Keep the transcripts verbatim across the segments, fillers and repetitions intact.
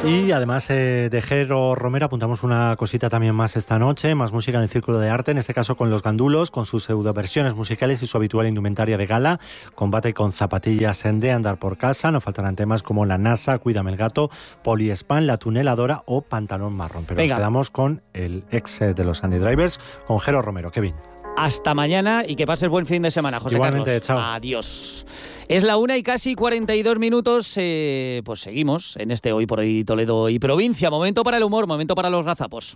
Y además eh, de Jero Romero apuntamos una cosita también más esta noche, más música en el Círculo de Arte, en este caso con Los Gandulos, con sus pseudoversiones musicales y su habitual indumentaria de gala, combate con zapatillas en de andar por casa, no faltarán temas como La NASA, Cuídame el gato, Poliespan, La Tuneladora o Pantalón Marrón. Pero Venga. Nos quedamos con el ex de los Sandy Drivers, con Jero Romero. Kevin. Hasta mañana y que pases buen fin de semana, José Igualmente, Carlos. Chao. Adiós. Es la una y casi cuarenta y dos minutos. Eh, pues seguimos en este Hoy por Hoy Toledo y Provincia. Momento para el humor, momento para los gazapos.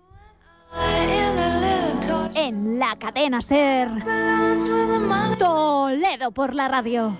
En la cadena SER, Toledo por la radio.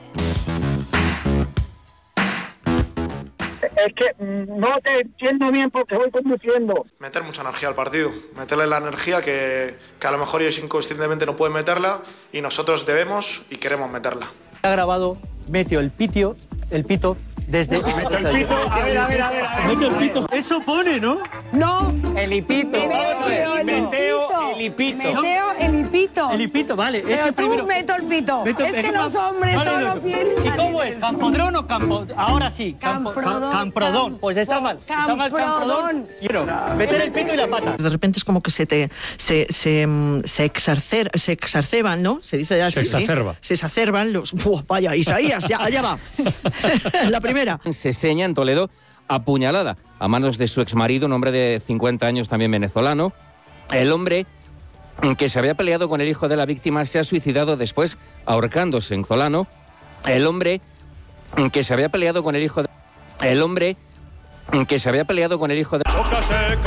Es que no te entiendo bien porque voy conduciendo. Meter mucha energía al partido, meterle la energía que, que a lo mejor ellos inconscientemente no pueden meterla y nosotros debemos y queremos meterla. Ha grabado, metió el pitio, el pito desde... No, meto el pito, a ver, a ver, a ver. Meto el pito. Eso pone, ¿no? No. El hipito. Meteo el hipito. Meteo el hipito. El hipito, vale. Pero es que tú primero... meto el pito. Meto, es que los hombres vale, solo no. piensan. ¿Y cómo es? ¿Campodrón o campo? Ahora sí. Campo, Camprodón. Camprodón. Pues está mal. Está mal Camprodón. Quiero meter el pito y la pata. De repente es como que se te se se se, exarcer, se exacerban, ¿no? Se dice ya se así. exacerba. ¿sí? Se exacerban los... Buah, vaya, Isaías, ya, allá va. La primera. Se seña en Toledo apuñalada a manos de su exmarido, un hombre de cincuenta años, también venezolano. El hombre que se había peleado con el hijo de la víctima se ha suicidado después ahorcándose en Zolano. El hombre que se había peleado con el hijo de... El hombre que se había peleado con el hijo de...